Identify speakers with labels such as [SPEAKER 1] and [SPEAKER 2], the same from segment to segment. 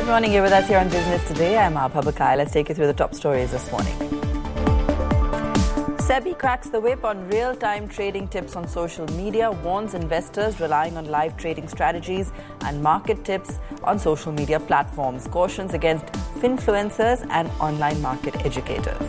[SPEAKER 1] Good morning, you're with us here on Business Today. I'm Abha Bakai. Let's take you through the top stories this morning. SEBI cracks the whip on real-time trading tips on social media, warns investors relying on live trading strategies and market tips on social media platforms, cautions against finfluencers and online market educators.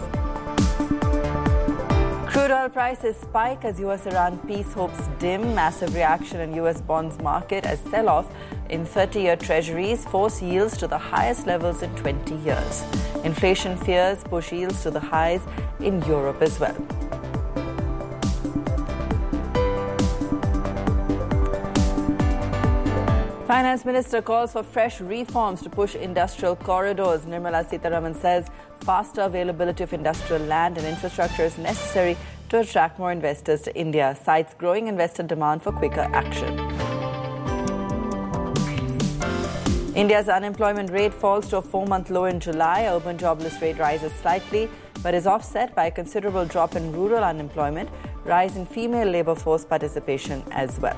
[SPEAKER 1] Crude oil prices spike as US-Iran peace hopes dim. Massive reaction in US bonds market as sell-off in 30-year treasuries force yields to the highest levels in 20 years. Inflation fears push yields to the highs in Europe as well. Finance Minister calls for fresh reforms to push industrial corridors. Nirmala Sitharaman says faster availability of industrial land and infrastructure is necessary to attract more investors to India. Cites growing investor demand for quicker action. India's unemployment rate falls to a 4-month low in July. Urban jobless rate rises slightly, but is offset by a considerable drop in rural unemployment, rise in female labour force participation as well.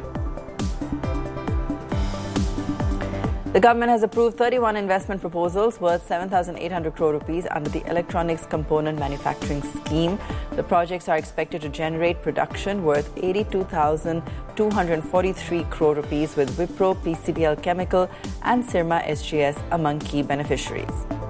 [SPEAKER 1] The government has approved 31 investment proposals worth 7,800 crore rupees under the Electronics Component Manufacturing Scheme. The projects are expected to generate production worth 82,243 crore rupees, with Wipro, PCBL Chemical and Syrma SGS among key beneficiaries.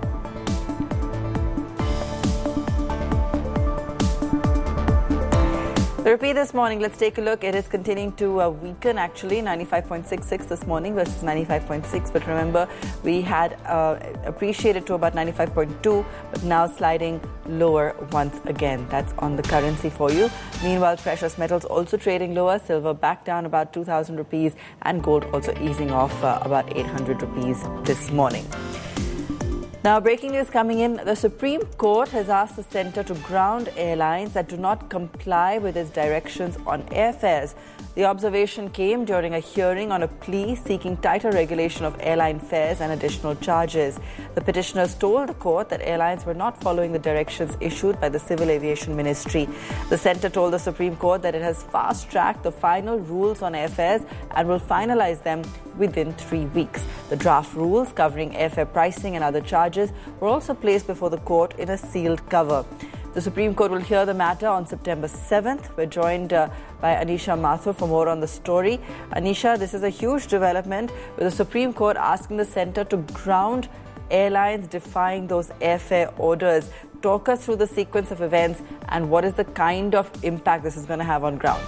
[SPEAKER 1] The rupee this morning, let's take a look. It is continuing to weaken actually, 95.66 this morning versus 95.6. But remember, we had appreciated to about 95.2, but now sliding lower once again. That's on the currency for you. Meanwhile, precious metals also trading lower. Silver back down about 2,000 rupees and gold also easing off about 800 rupees this morning. Now, breaking news coming in, the Supreme Court has asked the centre to ground airlines that do not comply with its directions on airfares. The observation came during a hearing on a plea seeking tighter regulation of airline fares and additional charges. The petitioners told the court that airlines were not following the directions issued by the Civil Aviation Ministry. The centre told the Supreme Court that it has fast-tracked the final rules on airfares and will finalise them within 3 weeks. The draft rules covering airfare pricing and other charges were also placed before the court in a sealed cover. The Supreme Court will hear the matter on September 7th. We're joined by Anisha Mathur for more on the story. Anisha, this is a huge development with the Supreme Court asking the centre to ground airlines defying those airfare orders. Talk us through the sequence of events and what is the kind of impact this is going to have on ground.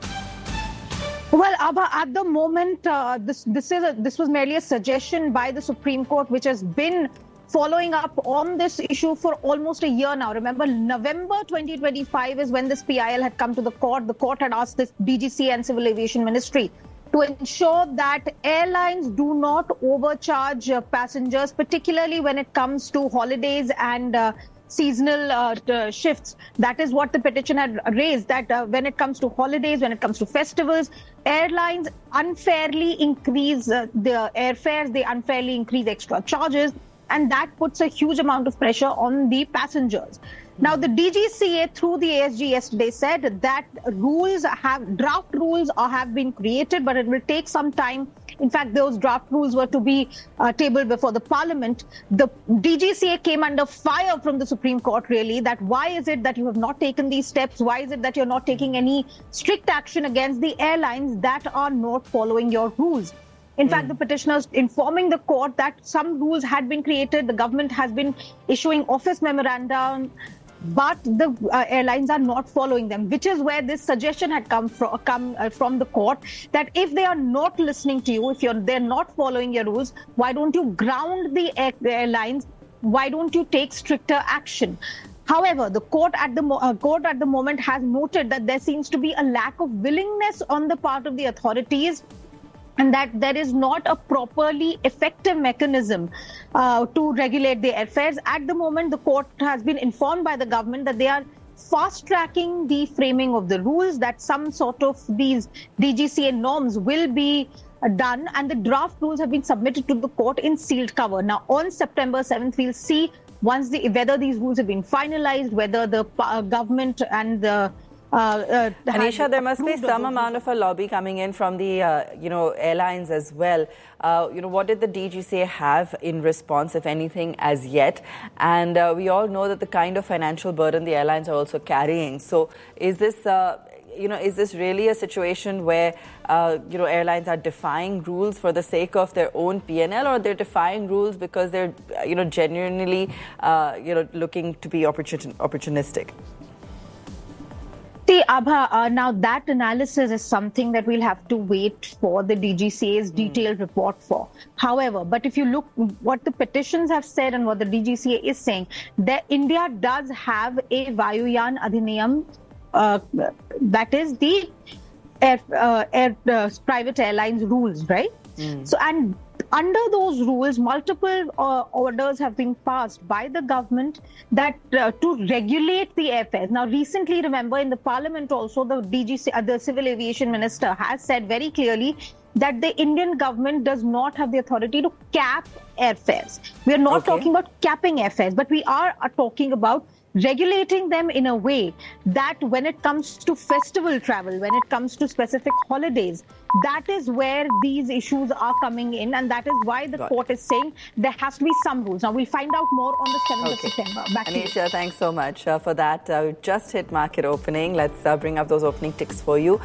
[SPEAKER 2] Well, Abha, at the moment, this was merely a suggestion by the Supreme Court, which has been following up on this issue for almost a year now. Remember, November 2025 is when this PIL had come to the court. The court had asked the DGCA and Civil Aviation Ministry to ensure that airlines do not overcharge passengers, particularly when it comes to holidays and seasonal shifts. That is what the petition had raised, that when it comes to holidays, when it comes to festivals, airlines unfairly increase the airfares, they unfairly increase extra charges, and that puts a huge amount of pressure on the passengers. Now, the DGCA through the ASG yesterday said that draft rules have been created, but it will take some time. In fact, those draft rules were to be tabled before the Parliament. The DGCA came under fire from the Supreme Court, really, that why is it that you have not taken these steps? Why is it that you're not taking any strict action against the airlines that are not following your rules? In fact, the petitioners informing the court that some rules had been created. The government has been issuing office memorandum, but the airlines are not following them, which is where this suggestion had come from the court, that if they are not listening to you, if they're not following your rules, why don't you ground the airlines? Why don't you take stricter action? However, the court at the moment has noted that there seems to be a lack of willingness on the part of the authorities, and that there is not a properly effective mechanism to regulate the airfares. At the moment, the court has been informed by the government that they are fast-tracking the framing of the rules, that some sort of these DGCA norms will be done, and the draft rules have been submitted to the court in sealed cover. Now, on September 7th, we'll see whether these rules have been finalized, whether the government and the
[SPEAKER 1] Anisha, there must be some amount of a lobby coming in from the airlines as well. What did the DGCA have in response, if anything, as yet? And we all know that the kind of financial burden the airlines are also carrying. So, is this is this really a situation where airlines are defying rules for the sake of their own P&L, or they're defying rules because they're genuinely looking to be opportunistic?
[SPEAKER 2] See, Abha, now that analysis is something that we'll have to wait for the DGCA's detailed report for. However, but if you look what the petitions have said and what the DGCA is saying, that India does have a Vayuyan Adhiniyam, that is the private airlines rules, right? So, and under those rules, multiple orders have been passed by the government that to regulate the airfares. Now, recently, remember, in the parliament also, the DGC, the Civil Aviation Minister, has said very clearly that the Indian government does not have the authority to cap airfares. We are not talking about capping airfares, but we are talking about regulating them in a way that when it comes to festival travel, when it comes to specific holidays, that is where these issues are coming in, and that is why the court is saying there has to be some rules. Now, we'll find out more on the 7th of September. Back
[SPEAKER 1] Anisha, thanks so much for that. We've just hit market opening. Let's bring up those opening ticks for you.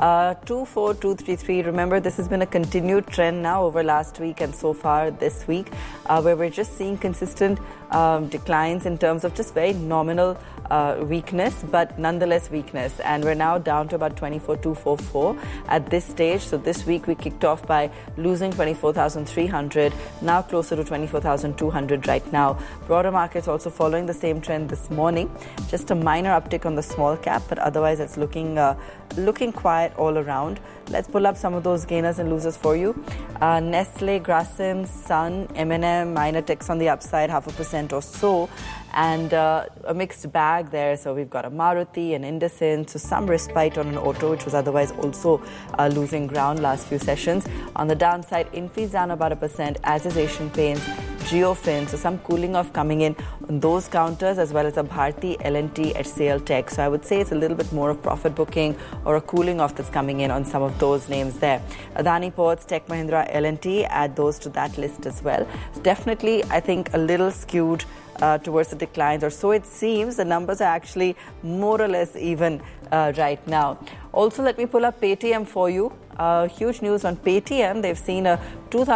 [SPEAKER 1] 24233. Remember, this has been a continued trend now over last week and so far this week, where we're just seeing consistent declines in terms of just very nominal weakness, but nonetheless weakness. And we're now down to about 24,244 at this stage. So this week we kicked off by losing 24,300, now closer to 24,200 right now. Broader markets also following the same trend this morning. Just a minor uptick on the small cap, but otherwise it's looking quiet all around. Let's pull up some of those gainers and losers for you. Nestle, Grasim, Sun, M&M, minor ticks on the upside, 0.5% or so. And a mixed bag there. So we've got a Maruti, an Indocin, so some respite on an auto, which was otherwise also losing ground last few sessions. On the downside, Infi's down about 1%, as is Asian Paints, Geofin, so some cooling off coming in on those counters, as well as a Bharti, L&T, HCL Tech. So I would say it's a little bit more of profit booking or a cooling off that's coming in on some of those names there. Adani Ports, Tech Mahindra, L&T, add those to that list as well. So definitely, I think, a little skewed towards the declines, or so it seems. The numbers are actually more or less even right now. Also, let me pull up Paytm for you. Huge news on Paytm. They've seen a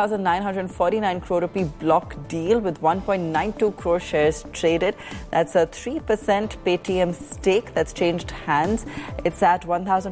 [SPEAKER 1] 2,949 crore rupee block deal with 1.92 crore shares traded. That's a 3% Paytm stake that's changed hands. It's at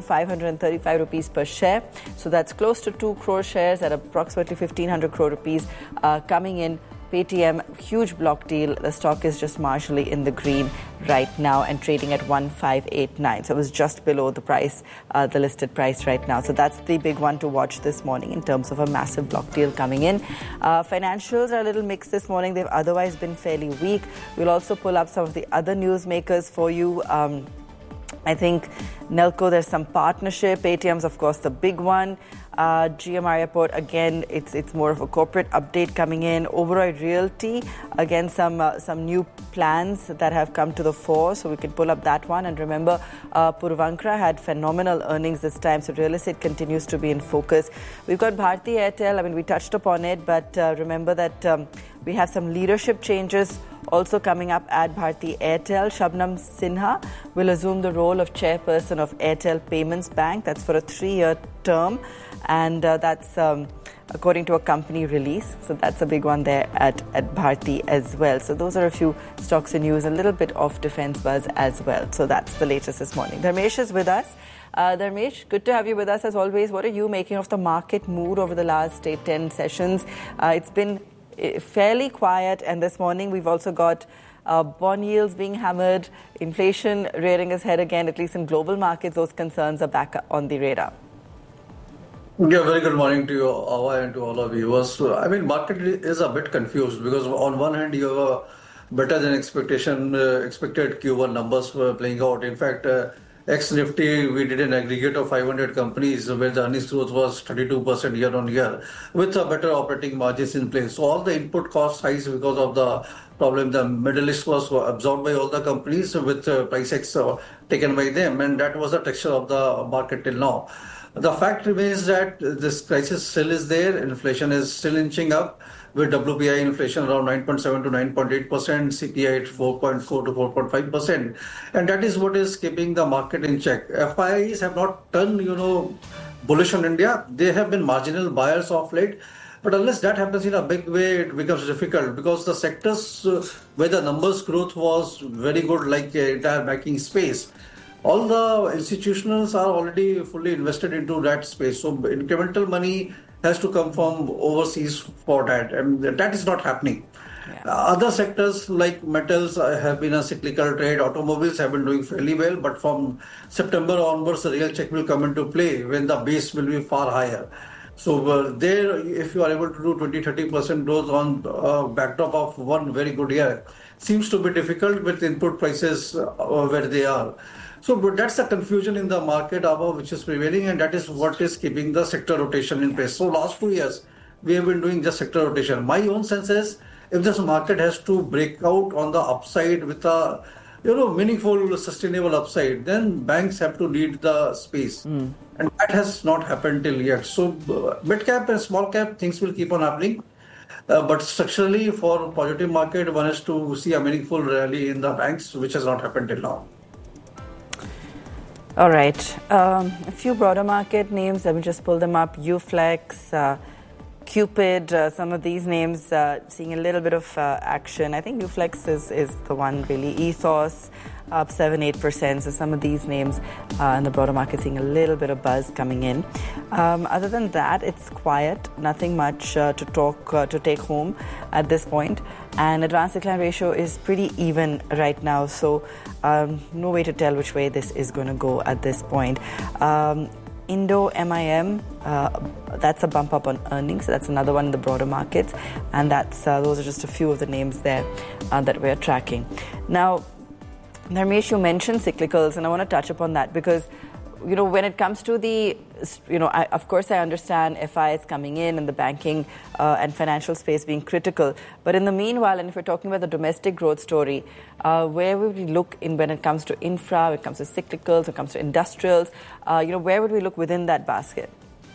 [SPEAKER 1] 1,535 rupees per share. So that's close to 2 crore shares at approximately 1,500 crore rupees coming in. Paytm, huge block deal. The stock is just marginally in the green right now and trading at 1,589. So it was just below the price, the listed price right now. So that's the big one to watch this morning in terms of a massive block deal coming in. Financials are a little mixed this morning. They've otherwise been fairly weak. We'll also pull up some of the other news makers for you. I think Nelco, there's some partnership. ATM's, of course, the big one. GMR Airport, again, it's more of a corporate update coming in. Oberoi Realty, again, some new plans that have come to the fore, so we can pull up that one. And remember, Puravankara had phenomenal earnings this time, so real estate continues to be in focus. We've got Bharti Airtel. I mean, we touched upon it, but remember that we have some leadership changes also coming up at Bharti Airtel. Shabnam Sinha will assume the role of chairperson of Airtel Payments Bank. That's for a 3-year term, and that's according to a company release. So that's a big one there at Bharti as well. So those are a few stocks in news, a little bit of defense buzz as well. So that's the latest this morning. Dharmesh is with us. Dharmesh, good to have you with us as always. What are you making of the market mood over the last 10 sessions? It's been fairly quiet, and this morning we've also got bond yields being hammered, inflation rearing its head again. At least in global markets, those concerns are back on the radar.
[SPEAKER 3] Yeah, very good morning to you, Awa, and to all our viewers. I mean, market is a bit confused because on one hand, you have a better than expected Q1 numbers playing out. In fact, Ex-Nifty, we did an aggregate of 500 companies where the earnings growth was 32% year on year with a better operating margins in place. So all the input cost rise because of the problem. The Middle East was absorbed by all the companies with price hikes taken by them, and that was the texture of the market till now. The fact remains that this crisis still is there. Inflation is still inching up with WPI inflation around 9.7 to 9.8%, CPI at 4.4 to 4.5%. And that is what is keeping the market in check. FIIs have not turned, bullish on India. They have been marginal buyers of late. But unless that happens in a big way, it becomes difficult because the sectors where the numbers growth was very good, like entire banking space, all the institutionals are already fully invested into that space. So incremental money has to come from overseas for that, and that is not happening. Yeah. Other sectors like metals have been a cyclical trade. Automobiles have been doing fairly well, but from September onwards, the real check will come into play when the base will be far higher. So there, if you are able to do 20-30% growth on backdrop of one very good year, seems to be difficult with input prices where they are. So but that's the confusion in the market which is prevailing, and that is what is keeping the sector rotation in place. So last 2 years, we have been doing just sector rotation. My own sense is if this market has to break out on the upside with a meaningful, sustainable upside, then banks have to lead the space. And that has not happened till yet. So mid cap and small cap, things will keep on happening. But structurally, for positive market, one has to see a meaningful rally in the banks, which has not happened till now.
[SPEAKER 1] All right. A few broader market names. Let me just pull them up. Uflex, Cupid, some of these names seeing a little bit of action. I think Uflex is the one really. Ethos up 7-8%. So some of these names in the broader market seeing a little bit of buzz coming in. Other than that, it's quiet. Nothing much to take home at this point. And advanced decline ratio is pretty even right now. So no way to tell which way this is going to go at this point. Indo MIM, that's a bump up on earnings. So that's another one in the broader markets. And those are just a few of the names there that we're tracking. Now, Dharmesh, you mentioned cyclicals, and I want to touch upon that because, when it comes to of course I understand FIs coming in and the banking and financial space being critical. But in the meanwhile, and if we're talking about the domestic growth story, where would we look when it comes to infra, when it comes to cyclicals, when it comes to industrials, where would we look within that basket?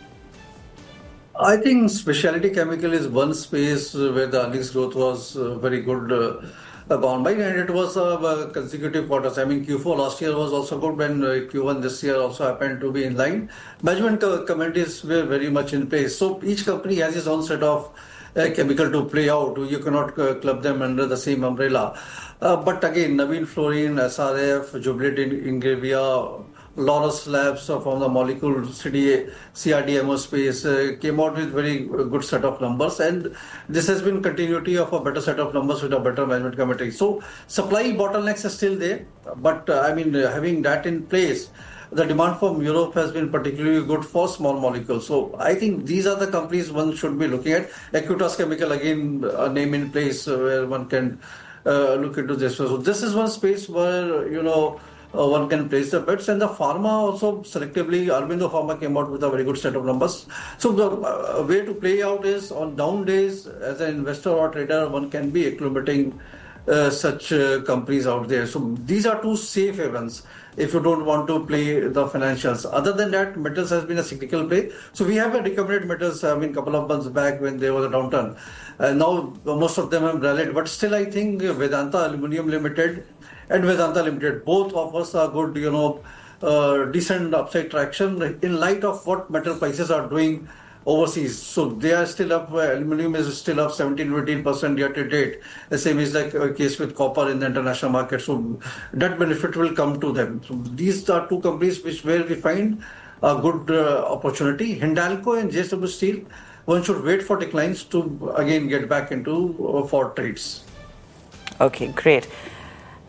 [SPEAKER 3] I think specialty chemical is one space where the earnings growth was very good. Gone by, and it was consecutive quarters. I mean, Q4 last year was also good when Q1 this year also happened to be in line. Management commentaries were very much in place. So each company has its own set of chemical to play out. You cannot club them under the same umbrella. But again, Navin Fluorine, SRF, Jubilant Ingrevia, Laurus Labs from the molecule CRDMO space came out with very good set of numbers, and this has been continuity of a better set of numbers with a better management committee. So supply bottlenecks are still there, but having that in place, the demand from Europe has been particularly good for small molecules. So I think these are the companies one should be looking at. Acuitas Chemical, again, a name in place where one can look into this. So this is one space where, one can place the bets, and the pharma also selectively. Aurobindo Pharma came out with a very good set of numbers. So the way to play out is on down days, as an investor or trader, one can be acclimating such companies out there. So these are two safe havens if you don't want to play the financials. Other than that, metals has been a cyclical play. So we have recommended metals, a couple of months back when there was a downturn. Now most of them have rallied, but still I think Vedanta Aluminium Limited and Vedanta Limited, both offers a good, decent upside traction in light of what metal prices are doing overseas. So they are still up, aluminium is still up 17-18% year to date. The same is like a case with copper in the international market. So that benefit will come to them. So these are two companies where we find a good opportunity. Hindalco and JSW Steel, one should wait for declines to again get back into for trades.
[SPEAKER 1] Okay, great.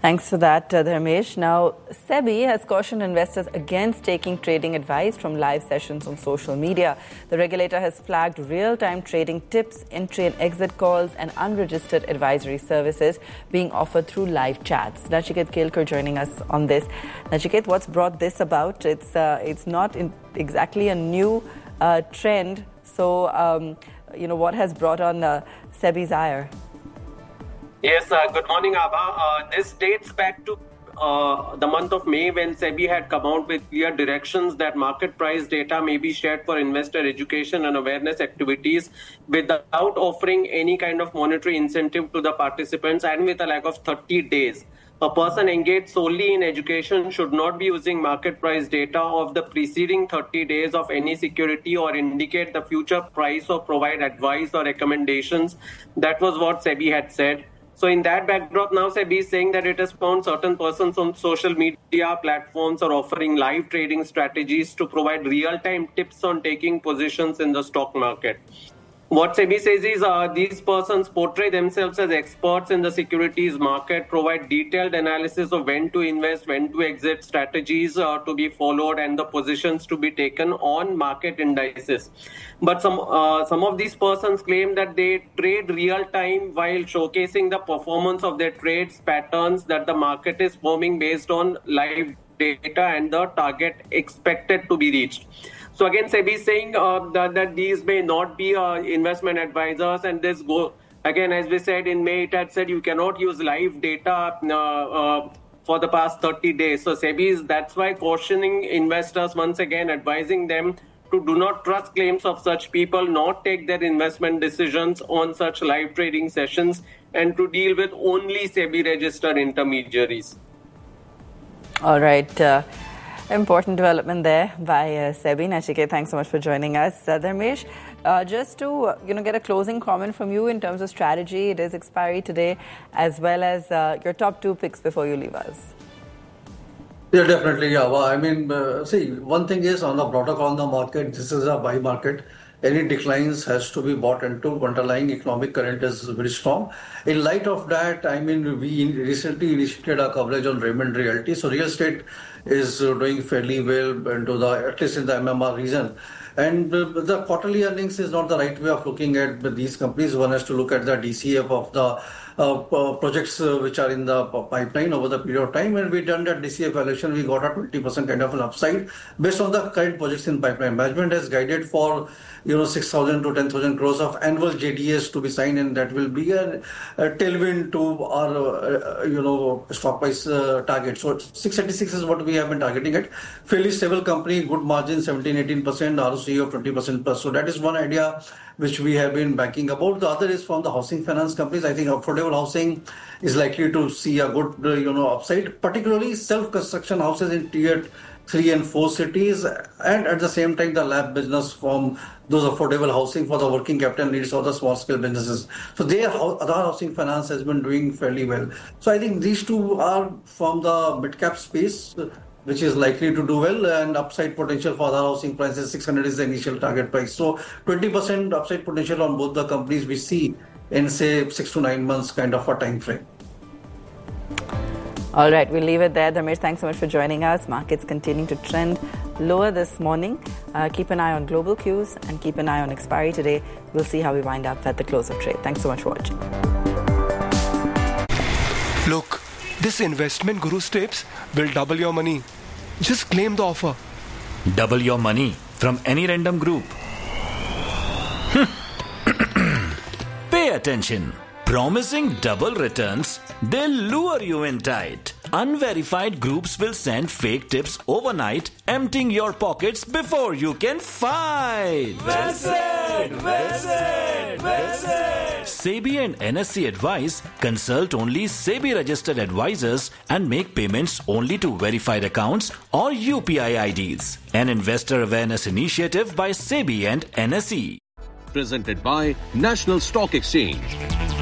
[SPEAKER 1] Thanks for that, Dharmesh. Now, SEBI has cautioned investors against taking trading advice from live sessions on social media. The regulator has flagged real-time trading tips, entry and exit calls, and unregistered advisory services being offered through live chats. Nachiket Kelkar joining us on this. Nachiket, what's brought this about? It's not exactly a new trend. So, what has brought on SEBI's ire?
[SPEAKER 4] Yes, good morning, Abha. This dates back to the month of May when SEBI had come out with clear directions that market price data may be shared for investor education and awareness activities without offering any kind of monetary incentive to the participants and with a lag of 30 days. A person engaged solely in education should not be using market price data of the preceding 30 days of any security or indicate the future price or provide advice or recommendations. That was what SEBI had said. So in that backdrop, now SEBI is saying that it has found certain persons on social media platforms are offering live trading strategies to provide real-time tips on taking positions in the stock market. What SEBI says is these persons portray themselves as experts in the securities market, provide detailed analysis of when to invest, when to exit, strategies to be followed, and the positions to be taken on market indices. But some of these persons claim that they trade real time while showcasing the performance of their trades patterns that the market is forming based on live data and the target expected to be reached. So again, SEBI is saying that these may not be investment advisors, and this go again, as we said in May, it had said you cannot use live data for the past 30 days. So SEBI is that's why cautioning investors once again, advising them to do not trust claims of such people, not take their investment decisions on such live trading sessions, and to deal with only SEBI registered intermediaries.
[SPEAKER 1] All right. Important development there by SEBI. Nachiket, thanks so much for joining us. Dharmesh, just to get a closing comment from you in terms of strategy. It is expiry today, as well as your top two picks before you leave us.
[SPEAKER 3] Yeah, definitely. Yeah. Well, I mean, see, one thing is on the broader on the market, this is a buy market. Any declines has to be bought into. Underlying economic current is very strong. In light of that, I mean, we recently initiated our coverage on Raymond Realty. So real estate is doing fairly well into at least in the MMR region. And the quarterly earnings is not the right way of looking at these companies. One has to look at the DCF of the projects which are in the pipeline over the period of time. When we done that DCF valuation, we got a 20% kind of an upside based on the current projects in pipeline. Management has guided for 6,000 to 10,000 crores of annual JDS to be signed, and that will be a tailwind to our stock price target. So 686 is what we have been targeting at. Fairly stable company, good margin, 17-18%, ROCE of 20% plus. So that is one idea which we have been banking about. The other is from the housing finance companies. I think affordable housing is likely to see a good upside, particularly self-construction houses in tier 3 and 4 cities, and at the same time the LAP business from those affordable housing for the working capital needs of the small scale businesses. So other housing finance has been doing fairly well. So I think these two are from the mid cap space, which is likely to do well, and upside potential for other housing prices. 600 is the initial target price. So 20% upside potential on both the companies we see in say 6 to 9 months kind of a time frame.
[SPEAKER 1] All right, we'll leave it there. Dharmesh, thanks so much for joining us. Markets continuing to trend lower this morning. Keep an eye on global cues and keep an eye on expiry today. We'll see how we wind up at the close of trade. Thanks so much for watching.
[SPEAKER 5] Look, this investment guru's tips will double your money. Just claim the offer.
[SPEAKER 6] Double your money from any random group. Pay attention. Promising double returns, they'll lure you in tight. Unverified groups will send fake tips overnight, emptying your pockets before you can fight. Visit! SEBI and NSE advise, consult only SEBI registered advisors and make payments only to verified accounts or UPI IDs. An investor awareness initiative by SEBI and NSE.
[SPEAKER 7] Presented by National Stock Exchange.